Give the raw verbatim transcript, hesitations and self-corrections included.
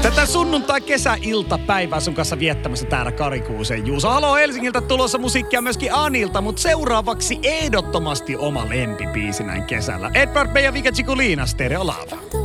Tätä sunnuntai-kesäiltapäivää sun kanssa viettämässä täällä Kari Kuusen Juuso. Haloo, Helsingiltä tulossa musiikkia myöskin Anilta, mutta seuraavaksi ehdottomasti oma lempibiisi näin kesällä. Edward Bay ja Vika Chikulina, Stereo Lava.